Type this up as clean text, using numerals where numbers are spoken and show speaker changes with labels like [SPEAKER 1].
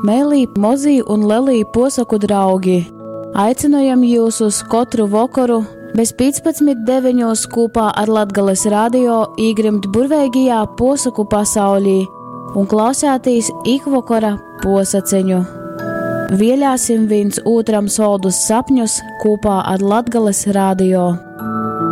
[SPEAKER 1] mēlī, mozī un lelī posaku draugi. Aicinojam jūs uz katru vakaru bez 15:9 kopā ar Latgales radio īgrimt burveigajā posaku pasaulī un klausētīs ikvakara posaceņu. Vielāsim viens otram soldus sapņus kopā ar Latgales radio.